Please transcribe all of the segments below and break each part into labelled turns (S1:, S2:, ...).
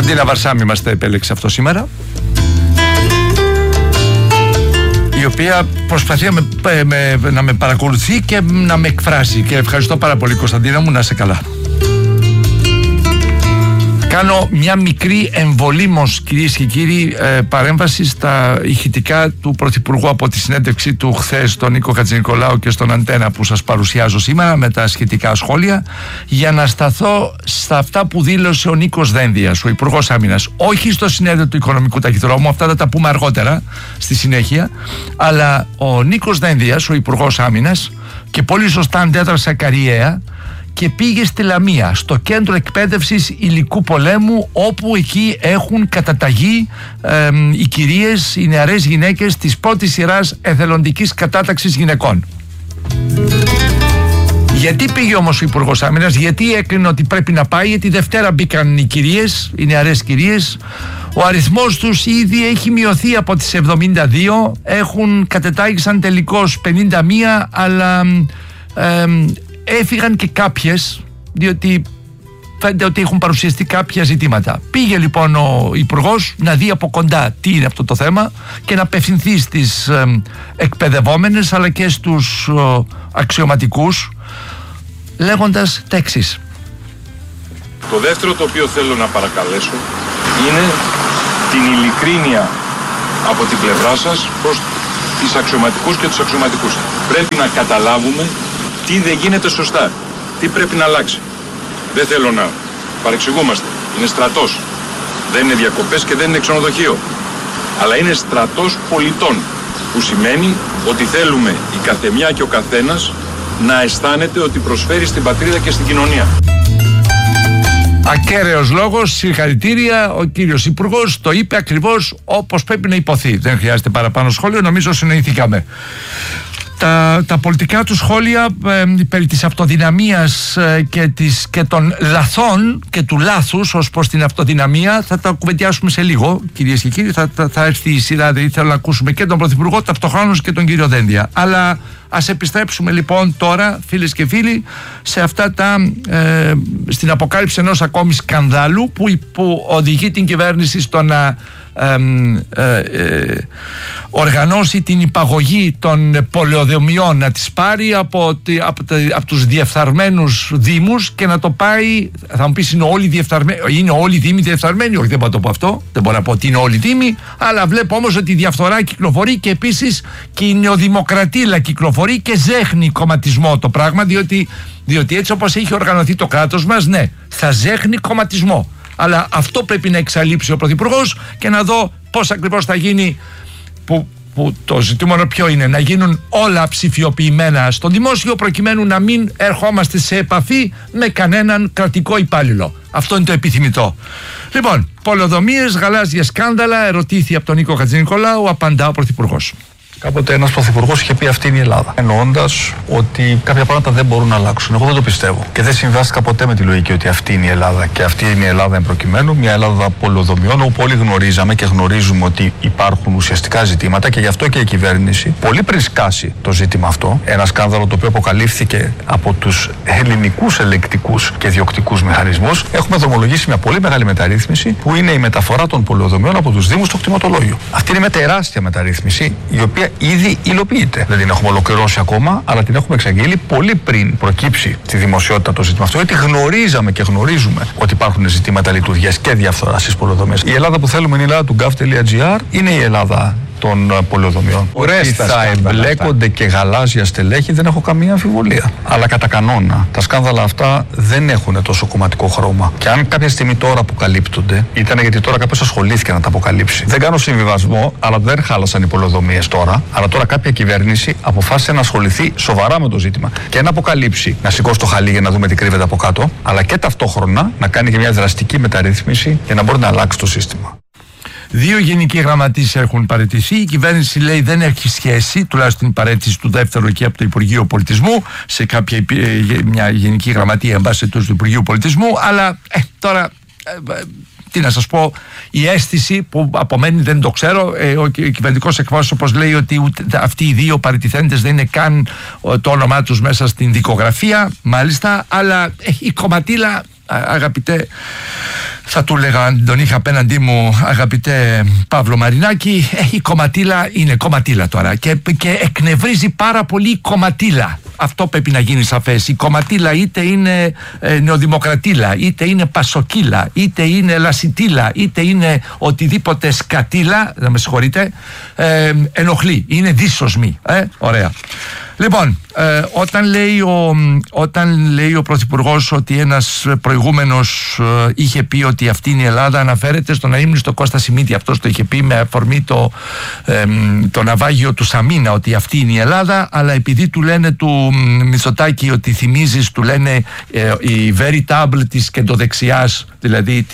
S1: Κωνσταντίνα Βαρσάμι μας τα επέλεξε αυτό σήμερα, η οποία προσπαθεί να με παρακολουθεί και να με εκφράσει, και ευχαριστώ πάρα πολύ, Κωνσταντίνα μου, να είσαι καλά. Κάνω μια μικρή εμβολήμως, κυρίες και κύριοι, παρέμβαση στα ηχητικά του Πρωθυπουργού από τη συνέντευξη του χθες στον Νίκο Χατζηνικολάου και στον Αντένα που σας παρουσιάζω σήμερα, με τα σχετικά σχόλια, για να σταθώ στα αυτά που δήλωσε ο Νίκος Δένδιας, ο Υπουργός Άμυνας, όχι στο συνέδριο του Οικονομικού Ταχυδρόμου, αυτά θα τα πούμε αργότερα στη συνέχεια, αλλά ο Νίκος Δένδιας, ο Υπουργός Άμυνας, και πολύ σωστά αντέδρασε ακαριέα και πήγε στη Λαμία, στο κέντρο εκπαίδευσης υλικού πολέμου, όπου εκεί έχουν καταταγεί οι κυρίες, οι νεαρές γυναίκες της πρώτης σειράς εθελοντικής κατάταξης γυναικών. Γιατί πήγε όμως ο Υπουργός Άμυνας, γιατί έκρινε ότι πρέπει να πάει? Γιατί Δευτέρα μπήκαν οι κυρίες, οι νεαρές κυρίες. Ο αριθμός τους ήδη έχει μειωθεί από τις 72, κατετάγησαν τελικώς 51, αλλά έφυγαν και κάποιες, διότι φαίνεται ότι έχουν παρουσιαστεί κάποια ζητήματα. Πήγε λοιπόν ο Υπουργός να δει από κοντά τι είναι αυτό το θέμα και να απευθυνθεί στις εκπαιδευόμενες αλλά και στους αξιωματικούς, λέγοντας τα εξής.
S2: Το δεύτερο το οποίο θέλω να παρακαλέσω είναι την ειλικρίνεια από την πλευρά σας προς τις αξιωματικούς και τους αξιωματικούς. Πρέπει να καταλάβουμε τι δεν γίνεται σωστά, τι πρέπει να αλλάξει. Δεν θέλω να παρεξηγούμαστε. Είναι στρατός. Δεν είναι διακοπές και δεν είναι ξενοδοχείο. Αλλά είναι στρατός πολιτών, που σημαίνει ότι θέλουμε η καθεμιά και ο καθένας να αισθάνεται ότι προσφέρει στην πατρίδα και στην κοινωνία.
S1: Ακέραιος λόγος, συγχαρητήρια. Ο κύριος Υπουργός το είπε ακριβώς όπως πρέπει να υποθεί. Δεν χρειάζεται παραπάνω σχόλιο, νομίζω συνοηθήκαμε. Τα πολιτικά του σχόλια περί της αυτοδυναμίας και των λαθών και του λάθους ως προς την αυτοδυναμία θα τα κουβεντιάσουμε σε λίγο, κυρίες και κύριοι. Θα έρθει η σειρά, δηλαδή θέλω να ακούσουμε και τον Πρωθυπουργό ταυτοχρόνως και τον κύριο Δένδια. Αλλά ας επιστρέψουμε λοιπόν τώρα, φίλες και φίλοι, σε αυτά στην αποκάλυψη ενός ακόμη σκανδάλου που οδηγεί την κυβέρνηση στο να οργανώσει την υπαγωγή των πολεοδομιών, να τις πάρει από τους διεφθαρμένους δήμους και να το πάει. Θα μου πεις, είναι όλοι οι δήμοι διεφθαρμένοι? Όχι, δεν μπορώ να το πω αυτό, δεν μπορώ να πω ότι είναι όλοι οι δήμοι, αλλά βλέπω όμως ότι η διαφθορά κυκλοφορεί και επίσης και η νεοδημοκρατία κυκλοφορεί και ζέχνει κομματισμό το πράγμα, διότι έτσι όπως έχει οργανωθεί το κράτος μας, ναι, θα ζέχνει κομματισμό. Αλλά αυτό πρέπει να εξαλείψει ο Πρωθυπουργός και να δω πώς ακριβώς θα γίνει, που το ζητούμενο ποιο είναι, να γίνουν όλα ψηφιοποιημένα στο δημόσιο, προκειμένου να μην ερχόμαστε σε επαφή με κανέναν κρατικό υπάλληλο. Αυτό είναι το επιθυμητό. Λοιπόν, πολεοδομίες, γαλάζια σκάνδαλα, ερωτήθη από τον Νίκο Χατζηνικολάου, απαντά ο Πρωθυπουργός.
S3: Κάποτε ένας πρωθυπουργός είχε πει αυτή είναι η Ελλάδα. Εννοώντας ότι κάποια πράγματα δεν μπορούν να αλλάξουν. Εγώ δεν το πιστεύω. Και δεν συμβάστηκα ποτέ με τη λογική ότι αυτή είναι η Ελλάδα. Και αυτή είναι η Ελλάδα εν προκειμένου. Μια Ελλάδα πολεοδομιών, όπου όλοι γνωρίζαμε και γνωρίζουμε ότι υπάρχουν ουσιαστικά ζητήματα και γι' αυτό και η κυβέρνηση, πολύ πριν σκάσει το ζήτημα αυτό, ένα σκάνδαλο το οποίο αποκαλύφθηκε από τους ελληνικούς ελεκτικούς και διοκτικούς μηχανισμούς, έχουμε δρομολογήσει μια πολύ μεγάλη μεταρρύθμιση που είναι η μεταφορά των πολεοδομιών από τους Δήμους στο κτηματολόγιο. Αυτή είναι μια τεράστια μεταρρύθμιση, η οποία ήδη υλοποιείται. Δεν την έχουμε ολοκληρώσει ακόμα, αλλά την έχουμε εξαγγείλει πολύ πριν προκύψει στη δημοσιότητα το ζήτημα αυτό, γιατί γνωρίζαμε και γνωρίζουμε ότι υπάρχουν ζητήματα λειτουργίας και διαφθοράς στις πολεοδομίες. Η Ελλάδα που θέλουμε είναι η Ελλάδα του gov.gr, είναι η Ελλάδα των πολεοδομιών. Ότι θα εμπλέκονται και γαλάζια στελέχη, δεν έχω καμία αμφιβολία. Αλλά κατά κανόνα τα σκάνδαλα αυτά δεν έχουν τόσο κομματικό χρώμα. Και αν κάποια στιγμή τώρα αποκαλύπτονται, ήταν γιατί τώρα κάποιος ασχολήθηκε να τα αποκαλύψει. Δεν κάνω συμβιβασμό, αλλά δεν χάλασαν οι πολεοδομίες τώρα. Αλλά τώρα κάποια κυβέρνηση αποφάσισε να ασχοληθεί σοβαρά με το ζήτημα και να αποκαλύψει, να σηκώσει το χαλί για να δούμε τι κρύβεται από κάτω, αλλά και ταυτόχρονα να κάνει και μια δραστική μεταρρύθμιση για να μπορεί να αλλάξει το σύστημα.
S1: 2 γενικοί γραμματείς έχουν παραιτηθεί. Η κυβέρνηση λέει δεν έχει σχέση, τουλάχιστον η παραίτηση του δεύτερου εκεί από το Υπουργείο Πολιτισμού, σε μια γενική γραμματεία εν πάση του Υπουργείου Πολιτισμού. Αλλά τώρα, τι να σας πω, η αίσθηση που απομένει δεν το ξέρω. Ο κυβερνητικός εκπρόσωπος λέει ότι αυτοί οι 2 παραιτηθέντες δεν είναι καν το όνομά τους μέσα στην δικογραφία, μάλιστα. Αλλά η κομματίλα, αγαπητέ θα του έλεγα αν τον είχα απέναντί μου, αγαπητέ Παύλο Μαρινάκη, η κομματίλα είναι κομματίλα τώρα και εκνευρίζει πάρα πολύ η κομματίλα. Αυτό πρέπει να γίνει σαφές. Η κομματίλα είτε είναι νεοδημοκρατίλα, είτε είναι πασοκίλα, είτε είναι λασιτίλα, είτε είναι οτιδήποτε σκατίλα, να με συγχωρείτε, ενοχλεί, είναι δύσοσμη. Ωραία. Λοιπόν, όταν λέει ο Πρωθυπουργός ότι ένας προηγούμενος είχε πει ότι αυτή είναι η Ελλάδα, αναφέρεται στον αείμνηστο Κώστα Σιμίτη. Αυτός το είχε πει με αφορμή το ναυάγιο του Σαμίνα, ότι αυτή είναι η Ελλάδα, αλλά επειδή του λένε του Μητσοτάκη ότι θυμίζεις, του λένε η veritable της κεντροδεξιάς, δηλαδή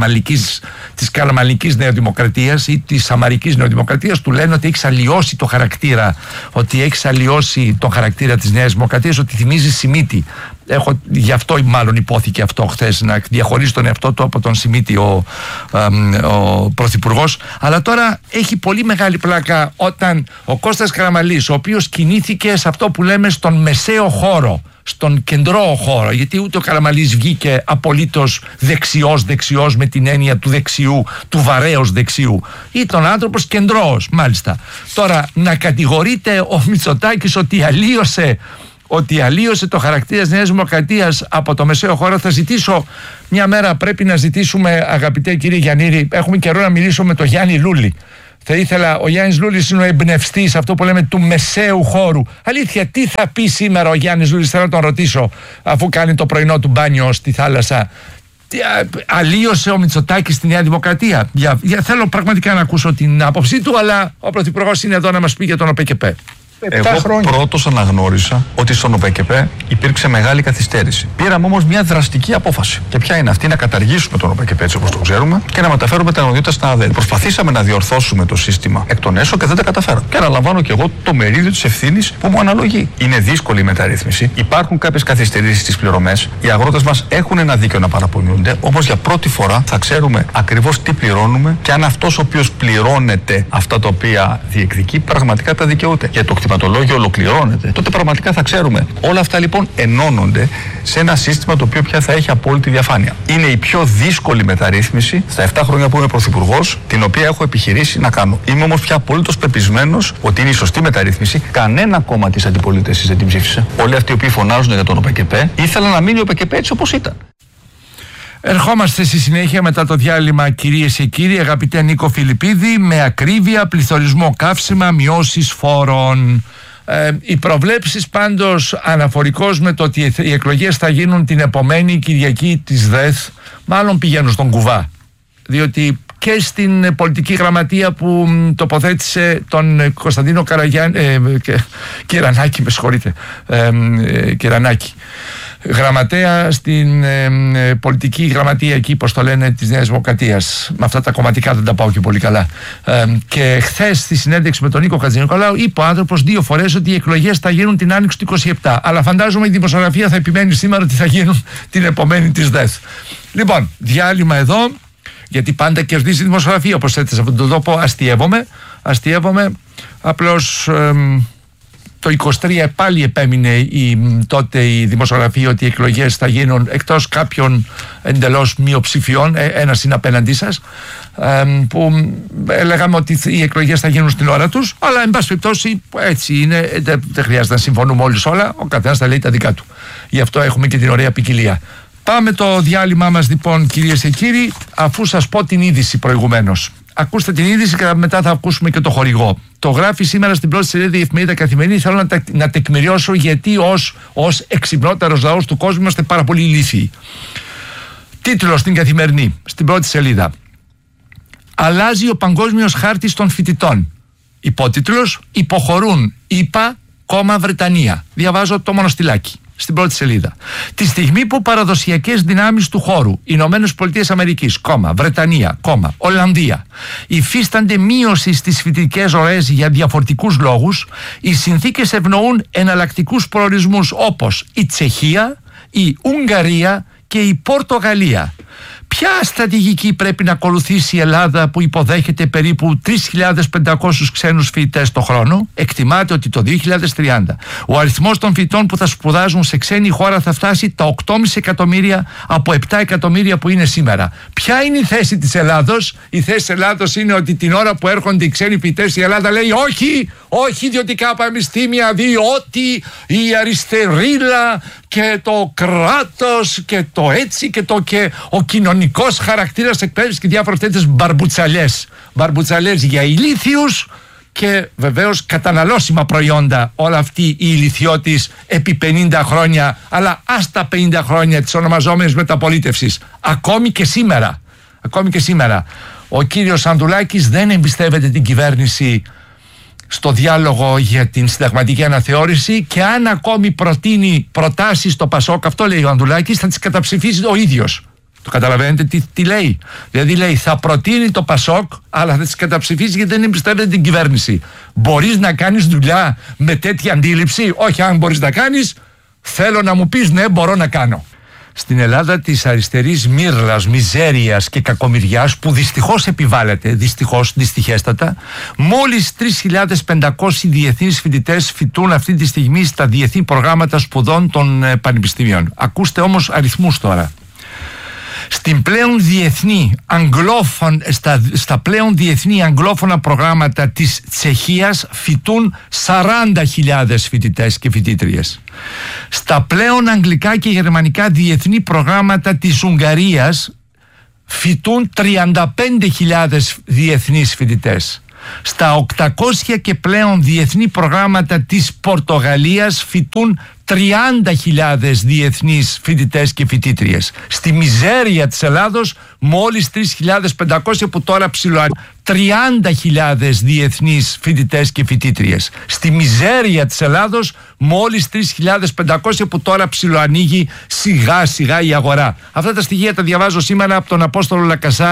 S1: της καραμαλικής νεοδημοκρατίας ή της σαμαρικής νεοδημοκρατίας, του λένε ότι έχεις αλλοιώσει το χαρακτήρα, ότι έχεις αλλοιώσει τον χαρακτήρα της Νέας Δημοκρατίας, ότι θυμίζει Σιμίτη. Γι' αυτό μάλλον υπόθηκε αυτό χθες, να διαχωρίσει τον εαυτό του από τον Σιμίτη ο Πρωθυπουργός. Αλλά τώρα έχει πολύ μεγάλη πλάκα όταν ο Κώστας Καραμαλής, ο οποίος κινήθηκε σε αυτό που λέμε στον μεσαίο χώρο, στον κεντρό χώρο, γιατί ούτε ο Καραμαλής βγήκε απολύτως δεξιός με την έννοια του δεξιού, του βαρέως δεξιού. Ήταν άνθρωπος κεντρός, μάλιστα. Τώρα να κατηγορείται ο Μητσοτάκης ότι αλλίωσε το χαρακτήρα της Νέας Δημοκρατίας από το μεσαίο χώρο. Θα ζητήσω μια μέρα, πρέπει να ζητήσουμε, αγαπητέ κύριε Γιαννήρη, έχουμε καιρό να μιλήσουμε με τον Γιάννη Λούλη. Θα ήθελα, ο Γιάννης Λούλης είναι ο εμπνευστής, αυτό που λέμε, του μεσαίου χώρου. Αλήθεια, τι θα πει σήμερα ο Γιάννης Λούλης, θέλω να τον ρωτήσω, αφού κάνει το πρωινό του μπάνιο στη θάλασσα. Αλλίωσε ο Μητσοτάκης στη Νέα Δημοκρατία? Θέλω πραγματικά να ακούσω την άποψή του, αλλά ο Πρωθυπουργός είναι εδώ να μας πει για τον ΟΠΕΚΕΠΕ.
S3: Εγώ πρώτος αναγνώρισα ότι στον ΟΠΕΚΕΠΕ υπήρξε μεγάλη καθυστέρηση. Πήραμε όμως μια δραστική απόφαση. Και ποια είναι αυτή? Να καταργήσουμε τον ΟΠΕΚΕΠΕ έτσι όπως το ξέρουμε και να μεταφέρουμε τα αρμοδιότητα στα ΑΔΕ. Προσπαθήσαμε να διορθώσουμε το σύστημα εκ των έσω και δεν τα καταφέραμε. Και αναλαμβάνω και εγώ το μερίδιο της ευθύνης που μου αναλογεί. Είναι δύσκολη η μεταρρύθμιση. Υπάρχουν κάποιες καθυστερήσεις στις πληρωμές. Οι αγρότες μας έχουν ένα δίκαιο να παραπονιούνται. Όμως για πρώτη φορά θα ξέρουμε ακριβώς τι πληρώνουμε και αν αυτός ο οποίος πληρώνεται αυτά τα οποία διεκδικεί πραγματικά τα δικαιούται. Για το κτηματολόγιο ολοκληρώνεται, τότε πραγματικά θα ξέρουμε. Όλα αυτά λοιπόν ενώνονται σε ένα σύστημα το οποίο πια θα έχει απόλυτη διαφάνεια. Είναι η πιο δύσκολη μεταρρύθμιση στα 7 χρόνια που είμαι πρωθυπουργός, την οποία έχω επιχειρήσει να κάνω. Είμαι όμως πια απολύτως πεπισμένος ότι είναι η σωστή μεταρρύθμιση. Κανένα κόμμα της αντιπολίτευσης δεν την ψήφισε. Όλοι αυτοί οι οποίοι φωνάζουν για τον ΟΠΕΚΕΠΕ ήθελαν να μείνει ο ΟΠΕΚΕΠΕ έτσι όπως ήταν.
S1: Ερχόμαστε στη συνέχεια μετά το διάλειμμα, κυρίες και κύριοι, αγαπητέ Νίκο Φιλιππίδη, με ακρίβεια, πληθωρισμό, καύσιμα, μειώσεις φόρων. Οι προβλέψεις πάντως αναφορικώς με το ότι οι εκλογές θα γίνουν την επομένη Κυριακή της ΔΕΘ μάλλον πηγαίνουν στον κουβά, διότι και στην πολιτική γραμματεία που τοποθέτησε τον Κωνσταντίνο Κερανάκη, με συγχωρείτε, Κερανάκη, γραμματέα στην πολιτική γραμματεία εκεί, πώς το λένε, της Νέας Δημοκρατίας. Με αυτά τα κομματικά δεν τα πάω και πολύ καλά. Και χθες στη συνέντευξη με τον Νίκο Χατζηνικολάου είπε ο άνθρωπος 2 φορές ότι οι εκλογές θα γίνουν την άνοιξη του 27. Αλλά φαντάζομαι η δημοσιογραφία θα επιμένει σήμερα ότι θα γίνουν την επομένη της ΔΕΘ. Λοιπόν, διάλειμμα εδώ, γιατί πάντα κερδίζει η δημοσιογραφία, όπως έτσι σε αυτόν τον τόπο. Αστειεύομαι. Απλώς το 23 πάλι επέμεινε τότε η δημοσιογραφία ότι οι εκλογές θα γίνουν, εκτός κάποιων εντελώς μειοψηφιών, ένας είναι απέναντί σας, που λέγαμε ότι οι εκλογές θα γίνουν στην ώρα τους, αλλά εν πάση περιπτώσει έτσι είναι, δεν χρειάζεται να συμφωνούμε όλοι σε όλα, ο καθένας θα λέει τα δικά του. Γι' αυτό έχουμε και την ωραία ποικιλία. Πάμε το διάλειμμά μας λοιπόν, κυρίες και κύριοι, αφού σας πω την είδηση προηγουμένως. Ακούστε την είδηση και μετά θα ακούσουμε και το χορηγό. Το γράφει σήμερα στην πρώτη σελίδα η εφημερίδα Καθημερινή. Θέλω να τεκμηριώσω γιατί ως εξυπνότερος λαός του κόσμου είμαστε πάρα πολύ ηλίθιοι. Τίτλος στην Καθημερινή, στην πρώτη σελίδα. Αλλάζει ο παγκόσμιος χάρτης των φοιτητών. Υπότιτλος, υποχωρούν ΗΠΑ, Βρετανία. Διαβάζω το μονοστιλάκι. Στην πρώτη σελίδα. Τη στιγμή που παραδοσιακές δυνάμεις του χώρου, Ηνωμένες Πολιτείες Αμερικής, Βρετανία, Ολλανδία, υφίστανται μείωση στις φοιτητικές ροές για διαφορετικούς λόγους, οι συνθήκες ευνοούν εναλλακτικούς προορισμούς όπως η Τσεχία, η Ουγγαρία και η Πορτογαλία. Ποια στρατηγική πρέπει να ακολουθήσει η Ελλάδα που υποδέχεται περίπου 3.500 ξένους φοιτητές το χρόνο? Εκτιμάται ότι το 2030 ο αριθμός των φοιτητών που θα σπουδάζουν σε ξένη χώρα θα φτάσει τα 8,5 εκατομμύρια από 7 εκατομμύρια που είναι σήμερα. Ποια είναι η θέση της Ελλάδος? Η θέση της Ελλάδος είναι ότι την ώρα που έρχονται οι ξένοι φοιτητές, η Ελλάδα λέει όχι ιδιωτικά πανεπιστήμια, διότι η αριστερίλα και το κράτος και το έτσι και ο κοινωνικός χαρακτήρας εκπαίδευσης και διάφορες τέτοιες μπαρμπουτσαλιές για ηλίθιους και βεβαίως καταναλώσιμα προϊόντα, όλα αυτή η ηλιθιώτης επί 50 χρόνια, αλλά άστα 50 χρόνια της ονομαζόμενης μεταπολίτευσης, ακόμη και σήμερα. Ο κύριος Ανδρουλάκης δεν εμπιστεύεται την κυβέρνηση στο διάλογο για την συνταγματική αναθεώρηση και αν ακόμη προτείνει προτάσεις στο ΠΑΣΟΚ, αυτό λέει ο Ανδρουλάκης, θα τις καταψηφίσει ο ίδιος. Το καταλαβαίνετε τι λέει? Δηλαδή λέει θα προτείνει το ΠΑΣΟΚ αλλά θα τις καταψηφίσει γιατί δεν εμπιστεύεται την κυβέρνηση. Μπορείς να κάνεις δουλειά με τέτοια αντίληψη? Όχι, αν μπορείς να κάνεις, θέλω να μου πεις ναι, μπορώ να κάνω. Στην Ελλάδα της αριστερής μύρλας, μιζέριας και κακομοιριάς που δυστυχώς επιβάλλεται, δυστυχέστατα, μόλις 3.500 διεθνείς φοιτητές φοιτούν αυτή τη στιγμή στα διεθνή προγράμματα σπουδών των πανεπιστήμιων. Ακούστε όμως αριθμούς τώρα. Στα πλέον διεθνή αγγλόφωνα προγράμματα της Τσεχίας φοιτούν 40.000 φοιτητές και φοιτήτριες. Στα πλέον αγγλικά και γερμανικά διεθνή προγράμματα της Ουγγαρίας φοιτούν 35.000 διεθνείς φοιτητές. Στα 800 και πλέον διεθνή προγράμματα της Πορτογαλίας φοιτούν 30.000 διεθνείς φοιτητές και φοιτήτριες. Στη μιζέρια της Ελλάδος μόλις 3.500 που τώρα ψιλοανοίγει. 30.000 διεθνείς φοιτητές και φοιτήτριες. Στη μιζέρια της Ελλάδος μόλις 3.500 που τώρα ψιλοανοίγει σιγά σιγά η αγορά. Αυτά τα στοιχεία τα διαβάζω σήμερα από τον Απόστολο Λακασά.